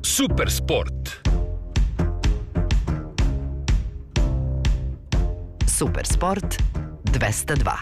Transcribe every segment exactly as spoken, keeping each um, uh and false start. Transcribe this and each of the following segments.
Super sport. Super sport dvesta dva.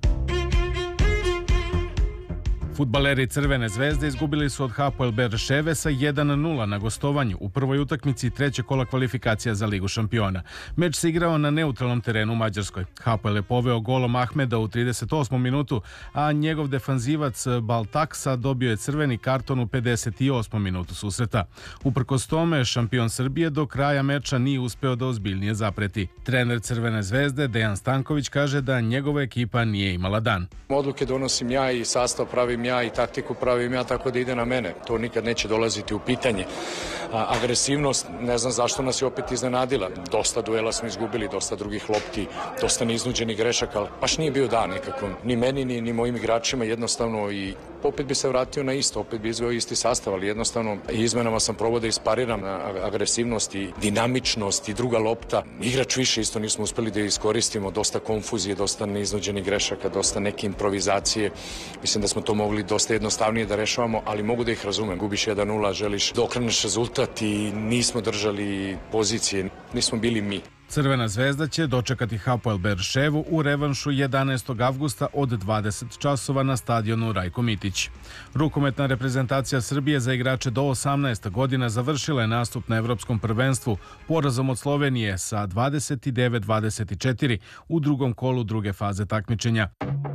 Fudbaleri Crvene zvezde izgubili su od Hapoel Beerševe sa jedan nula na gostovanju u prvoj utakmici treće kola kvalifikacija za Ligu šampiona. Meč se igrao na neutralnom terenu u Mađarskoj. Hapoel je poveo golom Ahmeda u trideset osmom minutu, a njegov defanzivac Baltaksa dobio je crveni karton u pedeset osmom minutu susreta. Uprkos tome, šampion Srbije do kraja meča nije uspeo da ozbiljnije zapreti. Trener Crvene zvezde Dejan Stanković kaže da njegova ekipa nije imala dan. Odluke donosim ja i sastav pravim ja i taktiku pravim ja, tako da ide na mene. To nikad neće dolaziti u pitanje. A, agresivnost, ne znam zašto nas je opet iznenadila. Dosta duela smo izgubili, dosta drugih lopti, dosta neiznuđenih grešaka, ali baš nije bio dan nekako. Ni meni, ni, ni mojim igračima jednostavno i opet bi se vratio na isto, opet bi izveo isti sastav, ali jednostavno izmenama sam probao da ispariram agresivnost i dinamičnost i druga lopta. Igrač više isto nismo uspeli da iskoristimo, dosta konfuzije, dosta neiznuđenih grešaka, dosta neke improvizacije. Mislim da smo to mogli dosta jednostavnije da rešavamo, ali mogu da ih razumem. Gubiš jedan nula, želiš da okreneš rezultat i nismo držali pozicije, nismo bili mi. Crvena zvezda će dočekati Hapoel Beerševu u revanšu jedanaestog avgusta od dvadeset časova na stadionu Rajko Mitić. Rukometna reprezentacija Srbije za igrače do osamnaeste godina završila je nastup na Evropskom prvenstvu porazom od Slovenije sa dvadeset devet dvadeset četiri u drugom kolu druge faze takmičenja.